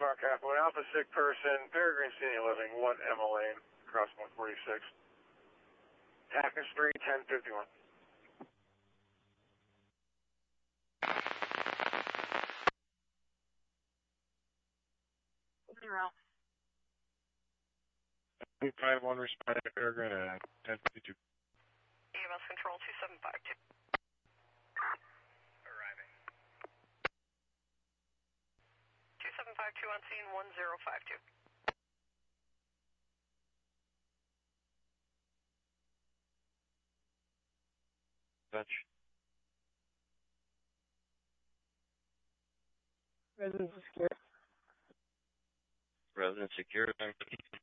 Park Halfway, Alpha sick person, Peregrine Senior Living, 1 Emma Lane, across 146. Hackers 3, 1051. Zero. 351 responding to Peregrine at 1052. EMS control 2752. Arriving. 2752 on scene 1052. Touch. Resident secure. Resident secure.